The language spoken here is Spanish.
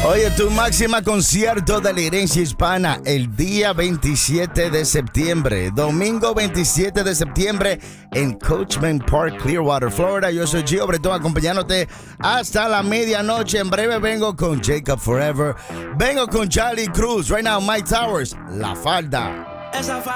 Oye, tu máxima concierto de la herencia hispana el día 27 de septiembre. Domingo 27 de septiembre en Coachman Park, Clearwater, Florida. Yo soy Gio Bretón acompañándote hasta la medianoche. En breve vengo con Jacob Forever. Vengo con Charlie Cruz. Right now, Mike Towers, La Falda. Esa